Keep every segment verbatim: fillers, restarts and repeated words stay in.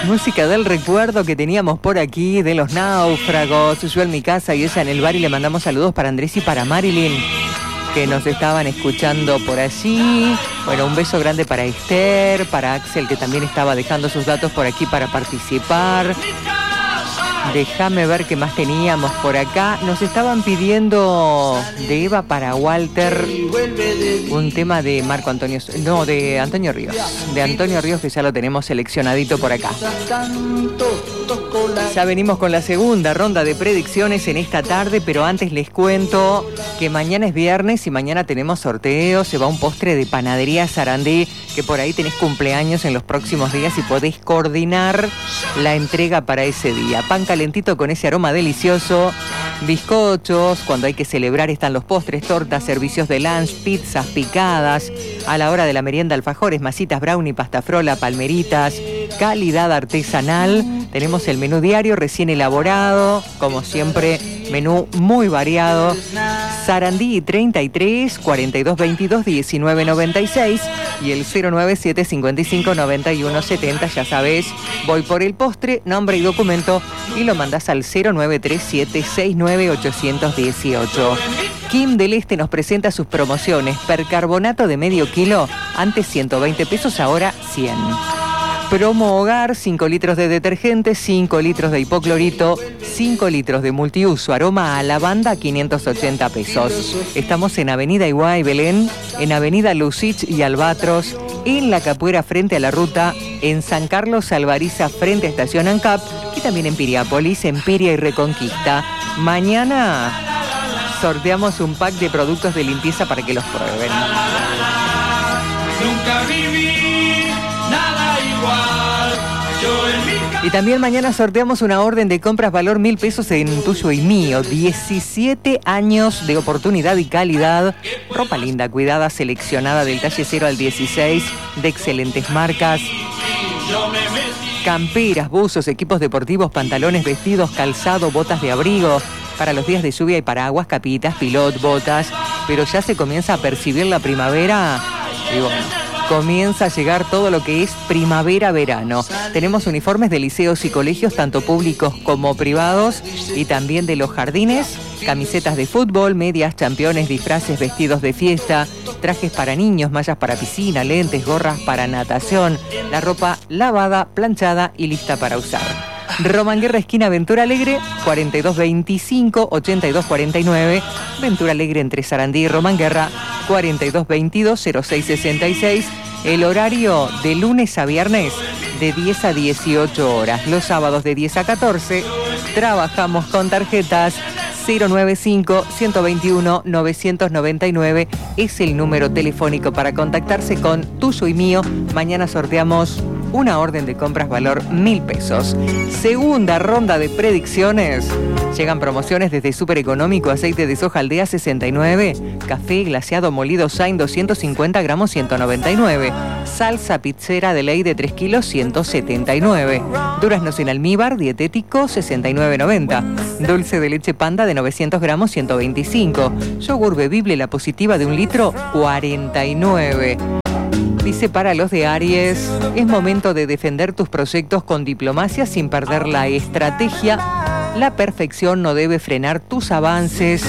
Música del recuerdo que teníamos por aquí, de Los Náufragos. Yo en mi casa y ella en el bar, y le mandamos saludos para Andrés y para Marilyn, que nos estaban escuchando por allí. Bueno, un beso grande para Esther, para Axel, que también estaba dejando sus datos por aquí para participar. Déjame ver qué más teníamos por acá. Nos estaban pidiendo de Eva para Walter un tema de Marco Antonio, no, de Antonio Ríos. De Antonio Ríos, que ya lo tenemos seleccionadito por acá. Ya venimos con la segunda ronda de predicciones en esta tarde, pero antes les cuento que mañana es viernes y mañana tenemos sorteo. Se va un postre de Panadería Sarandí, que por ahí tenés cumpleaños en los próximos días y podés coordinar la entrega para ese día. Pan calentito con ese aroma delicioso, bizcochos, cuando hay que celebrar están los postres, tortas, servicios de lunch, pizzas picadas, a la hora de la merienda alfajores, masitas brownie, pasta frola, palmeritas, calidad artesanal. Tenemos el menú diario recién elaborado, como siempre, menú muy variado. Sarandí treinta y tres, cuarenta y dos veintidós, diecinueve noventa y seis y el cero nueve siete, cincuenta y cinco, noventa y uno setenta. Ya sabes, voy por el postre, nombre y documento, y lo mandás al cero nueve tres siete, seis nueve ocho uno ocho. Kim del Este nos presenta sus promociones. Percarbonato de medio kilo, antes ciento veinte pesos, ahora cien. Promo hogar, cinco litros de detergente, cinco litros de hipoclorito, cinco litros de multiuso, aroma a lavanda, quinientos ochenta pesos. Estamos en Avenida Iguay, Belén, en Avenida Lucich y Albatros, en La Capuera frente a la ruta, en San Carlos, Alvariza frente a Estación ANCAP, y también en Piriápolis, Empiria y Reconquista. Mañana sorteamos un pack de productos de limpieza para que los prueben. Nunca viví nada igual. Yo en mi casa... Y también mañana sorteamos una orden de compras valor mil pesos en Tuyo y Mío. diecisiete años de oportunidad y calidad. Ropa linda, cuidada, seleccionada del talle cero al dieciséis, de excelentes marcas. Camperas, buzos, equipos deportivos, pantalones, vestidos, calzado, botas de abrigo. Para los días de lluvia y paraguas, capitas, pilot, botas. Pero ya se comienza a percibir la primavera. Y bueno, comienza a llegar todo lo que es primavera-verano. Tenemos uniformes de liceos y colegios, tanto públicos como privados, y también de los jardines, camisetas de fútbol, medias, championes, disfraces, vestidos de fiesta, trajes para niños, mallas para piscina, lentes, gorras para natación, la ropa lavada, planchada y lista para usar. Román Guerra, esquina Ventura Alegre, cuarenta y dos veinticinco, ochenta y dos cuarenta y nueve. Ventura Alegre entre Sarandí y Román Guerra, cuarenta y dos veintidós, cero seis sesenta y seis. El horario de lunes a viernes de diez a dieciocho horas. Los sábados de diez a catorce. Trabajamos con tarjetas. cero nueve cinco, uno veintiuno, novecientos noventa y nueve es el número telefónico para contactarse con Tuyo y Mío. Mañana sorteamos una orden de compras valor mil pesos. Segunda ronda de predicciones. Llegan promociones desde súper económico, aceite de soja Aldea sesenta y nueve, café glaseado molido Sain doscientos cincuenta gramos ciento noventa y nueve, salsa pizzera de ley de tres kilos ciento setenta y nueve, duraznos en almíbar dietético sesenta y nueve noventa, dulce de leche panda de novecientos gramos ciento veinticinco, yogur bebible la positiva de un litro cuarenta y nueve. Dice para los de Aries, es momento de defender tus proyectos con diplomacia sin perder la estrategia. La perfección no debe frenar tus avances.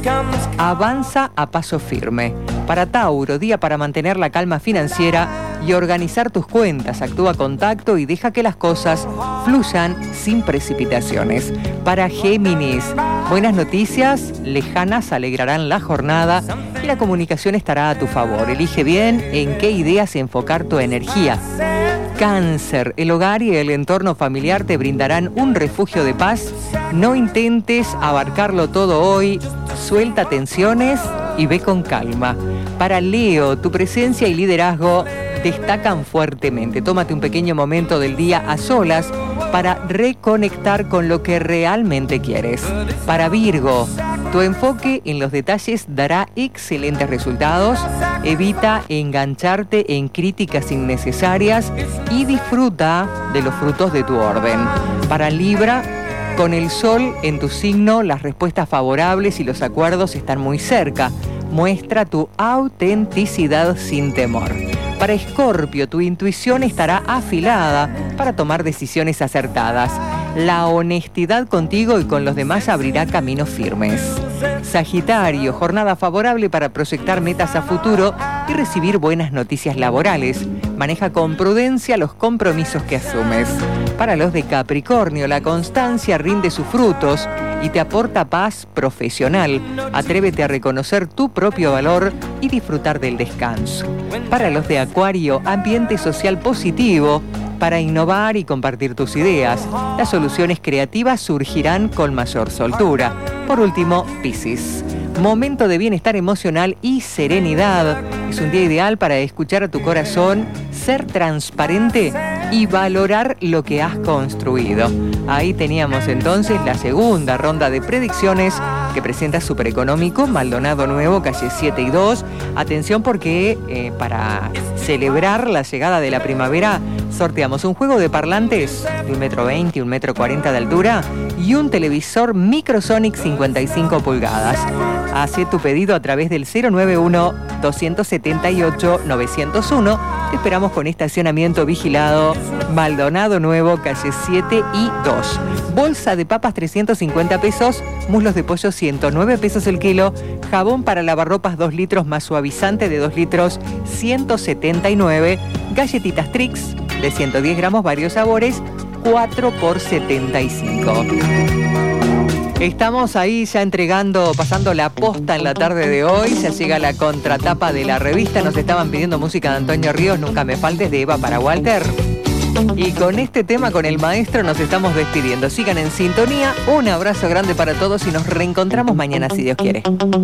Avanza a paso firme. Para Tauro, día para mantener la calma financiera y organizar tus cuentas. Actúa con tacto y deja que las cosas fluyan sin precipitaciones. Para Géminis, buenas noticias lejanas alegrarán la jornada y la comunicación estará a tu favor. Elige bien en qué ideas enfocar tu energía. Cáncer, el hogar y el entorno familiar te brindarán un refugio de paz. No intentes abarcarlo todo hoy, suelta tensiones y ve con calma. Para Leo, tu presencia y liderazgo destacan fuertemente. Tómate un pequeño momento del día a solas para reconectar con lo que realmente quieres. Para Virgo, tu enfoque en los detalles dará excelentes resultados. Evita engancharte en críticas innecesarias y disfruta de los frutos de tu orden. Para Libra, con el sol en tu signo, las respuestas favorables y los acuerdos están muy cerca. Muestra tu autenticidad sin temor. Para Escorpio, tu intuición estará afilada para tomar decisiones acertadas. La honestidad contigo y con los demás abrirá caminos firmes. Sagitario, jornada favorable para proyectar metas a futuro y recibir buenas noticias laborales. Maneja con prudencia los compromisos que asumes. Para los de Capricornio, la constancia rinde sus frutos y te aporta paz profesional. Atrévete a reconocer tu propio valor y disfrutar del descanso. Para los de Acuario, ambiente social positivo para innovar y compartir tus ideas. Las soluciones creativas surgirán con mayor soltura. Por último, Piscis. Momento de bienestar emocional y serenidad. Es un día ideal para escuchar a tu corazón, ser transparente y valorar lo que has construido. Ahí teníamos entonces la segunda ronda de predicciones que presenta Supereconómico, Maldonado Nuevo, calle siete y dos. Atención porque eh, para celebrar la llegada de la primavera sorteamos un juego de parlantes de un metro veinte, un metro cuarenta de altura y un televisor Microsonic cincuenta y cinco pulgadas. Haz tu pedido a través del cero nueve uno, dos siete ocho, nueve cero uno. Te esperamos con estacionamiento vigilado, Maldonado Nuevo, calle siete y dos. Bolsa de papas trescientos cincuenta pesos, muslos de pollo ciento nueve pesos el kilo, jabón para lavarropas dos litros más suavizante de dos litros ciento setenta y nueve, galletitas Trix de ciento diez gramos, varios sabores, cuatro por setenta y cinco. Estamos ahí ya entregando, pasando la posta en la tarde de hoy. Ya llega la contratapa de la revista. Nos estaban pidiendo música de Antonio Ríos, Nunca me faltes, de Eva para Walter. Y con este tema, con el maestro, nos estamos despidiendo. Sigan en sintonía. Un abrazo grande para todos y nos reencontramos mañana, si Dios quiere.